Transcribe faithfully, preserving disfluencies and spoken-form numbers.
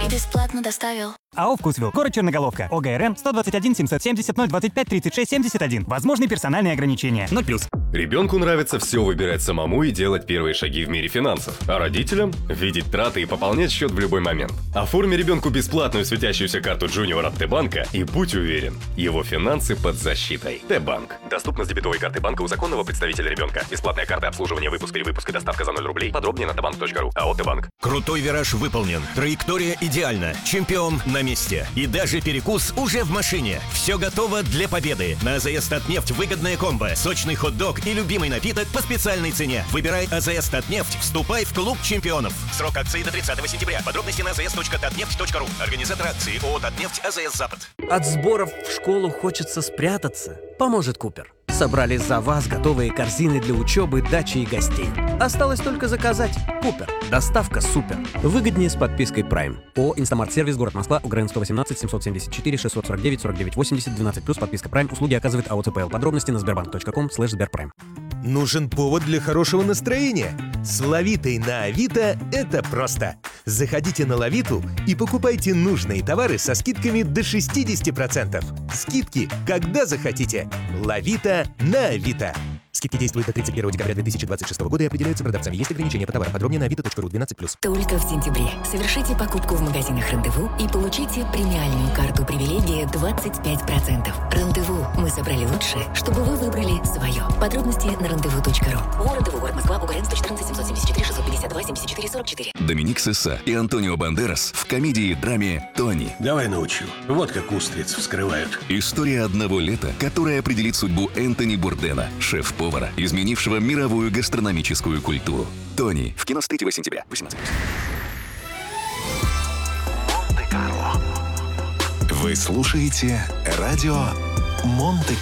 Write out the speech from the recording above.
И бесплатно доставил. АО «Вкусвилл». Город Черноголовка. ОГРН сто двадцать один семьсот семьдесят ноль двадцать пять тридцать шесть семьдесят один. Возможны персональные ограничения. ноль плюс. Ребенку нравится все выбирать самому и делать первые шаги в мире финансов. А родителям – видеть траты и пополнять счет в любой момент. Оформи ребенку бесплатную светящуюся карту Junior от Т-банка и будь уверен, его финансы под защитой. Т-банк. Доступно с дебетовой карты банка у законного представителя ребенка. Бесплатная карта обслуживания, выпуск или выпуск и доставка за ноль рублей. Подробнее на тбанк точка ру. АО «Т-банк». Крутой вираж выполнен. Траектория идеальна. Чемпион на месте. И даже перекус уже в машине. Все готово для победы. На АЗС «Татнефть» выгодная комбо. Сочный хот-дог и любимый напиток по специальной цене. Выбирай АЗС «Татнефть». Вступай в клуб чемпионов. Срок акции до тридцатого сентября. Подробности на эй зэ эс точка татнефть точка ру. Организатор акции ООО «Татнефть», АЗС «Запад». От сборов в школу хочется спрятаться. Поможет Купер. Собрали за вас готовые корзины для учебы, дачи и гостей. Осталось только заказать. Купер. Доставка супер. Выгоднее с подпиской Prime. ООО «Инстамарт-сервис», город Москва, УГРН сто восемнадцать семьсот семьдесят четыре шестьсот сорок девять сорок девять восемьдесят двенадцать плюс подписка Prime. Услуги оказывает АО «ЦПЛ». Подробности на сбербанк точка ком слэш сберпрайм. Нужен повод для хорошего настроения? С Лавитой на Авито это просто. Заходите на Лавиту и покупайте нужные товары со скидками до шестьдесят процентов. Скидки, когда захотите. Лавита на Авито. Скидки действуют до тридцать первого декабря две тысячи двадцать шестого года и определяются продавцами. Есть ограничения по товарам. Подробнее на авито точка ру двенадцать плюс. Только в сентябре совершите покупку в магазинах «Рандеву» и получите премиальную карту привилегия двадцать пять процентов. «Рандеву». Мы собрали лучшее, чтобы вы выбрали свое. Подробности на рандеву точка ру. ООО «Рандеву», город Москва, УГРН сто четырнадцать семьсот семьдесят четыре шестьсот пятьдесят два семьдесят четыре сорок четыре. Доминик Сесса и Антонио Бандерас в комедии-драме «Тони». Давай научу. Вот как устриц вскрывают. История одного лета, которая определит судьбу Энтони Бурдена, шеф-повара, изменившего мировую гастрономическую культуру. «Тони» в кино с третьего сентября. восемнадцать плюс. Вы слушаете радио Монте